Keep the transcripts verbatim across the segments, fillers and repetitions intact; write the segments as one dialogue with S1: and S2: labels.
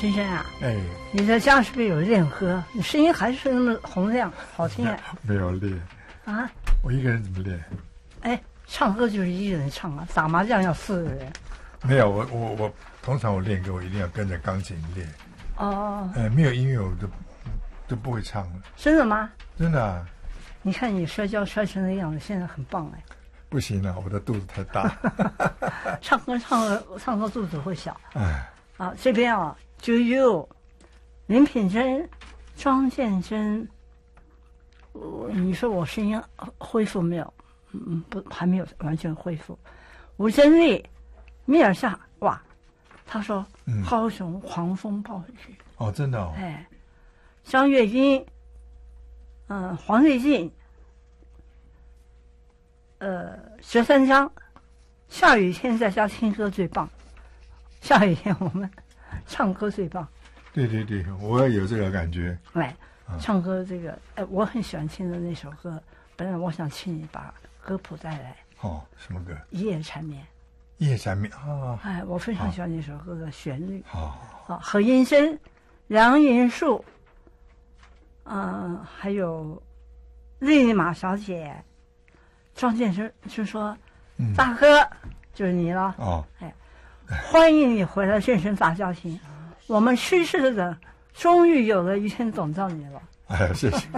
S1: 青山啊，
S2: 哎，
S1: 你在家是不是有练歌？你声音还是那么洪亮，好听啊！
S2: 没有练
S1: 啊，
S2: 我一个人怎么练？
S1: 哎，唱歌就是一个人唱啊，打麻将要四个人。
S2: 没有，我我我通常我练歌，我一定要跟着钢琴练。
S1: 哦，
S2: 呃，没有音乐我都都不会唱了。
S1: 真的吗？
S2: 真的啊。
S1: 你看你摔跤摔成那样子，现在很棒哎。
S2: 不行啊，我的肚子太大。
S1: 唱歌唱歌唱歌肚子会小。
S2: 哎。
S1: 啊，这边啊，就有林品珍、庄建珍。我你说我声音恢复没有？嗯，不，还没有完全恢复。吴珍丽、米尔夏，哇，他说、嗯、高雄狂风暴雨。
S2: 哦，真的哦。
S1: 哎，张月英，嗯、呃，黄瑞进，呃，十三江，下雨天在家听歌最棒。下雨天我们唱歌最棒。
S2: 对对对，我也有这个感觉。
S1: 哎，唱歌这个，哎，我很喜欢听的那首歌。本来我想请你把歌谱带来。
S2: 哦，什么歌？
S1: 一夜缠绵。
S2: 一夜缠绵啊！
S1: 哎，我非常喜欢那首歌的旋律。
S2: 好，
S1: 啊，何音生、梁银树，嗯、呃，还有丽丽马小姐，庄建生就说：“嗯、大哥，就是你了。”
S2: 哦，
S1: 哎，欢迎你回来健身大家庭。我们失事的终于有了一天等到你了。
S2: 哎，谢谢。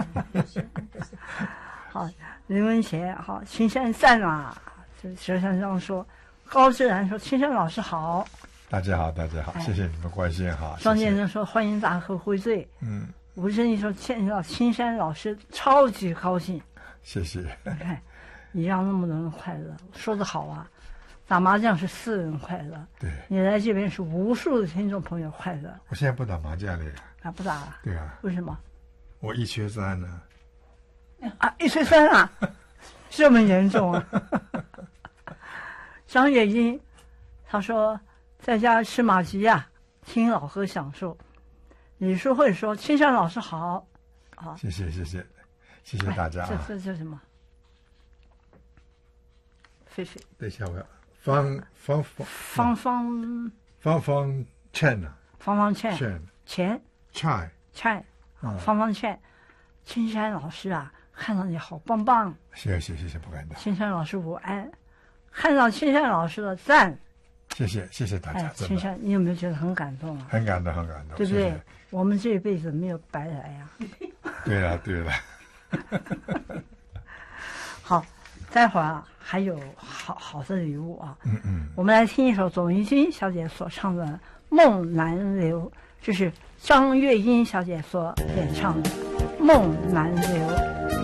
S1: 好，林文贤，好，青山在哪？这佘山章说，高志然说，青山老师好。
S2: 大家好，大家好，哎、谢谢你们关心哈。
S1: 庄建生说，欢迎大河回醉。
S2: 嗯。
S1: 吴振义说，见到青山老师超级高兴。
S2: 谢谢。
S1: 你看，你让那么多人快乐，说得好啊。打麻将是四人快乐，
S2: 对，
S1: 你来这边是无数的听众朋友快乐。
S2: 我现在不打麻将了呀。
S1: 啊，不打了。
S2: 对啊。
S1: 为什么？
S2: 我一缺三呢。
S1: 啊，一缺三啊，这么严重啊！张月英，他说在家吃马吉啊，听老歌享受。李淑慧说：“青山老师好。”好，
S2: 谢谢谢谢谢谢大家、啊
S1: 哎。这这这什么？狒狒。
S2: 等一下，我要方方方
S1: 方方
S2: 方方倩呢？
S1: 方方倩
S2: 倩
S1: 钱
S2: 菜
S1: 菜啊，方方倩，青山老师啊，看到你好棒棒。
S2: 谢谢谢谢，不敢当。
S1: 青山老师午安，看到青山老师的赞。
S2: 谢谢谢谢大家。
S1: 哎，青山，你有没有觉得很感动啊？
S2: 很感动很感动，
S1: 对不对？
S2: 谢谢
S1: 我们这一辈子没有白来呀、
S2: 啊。对了对了。
S1: 好，待会儿啊还有好好的礼物啊。
S2: 嗯嗯。我
S1: 们来听一首董玉君小姐所唱的《梦难留》，这是张月英小姐所演唱的《梦难留》。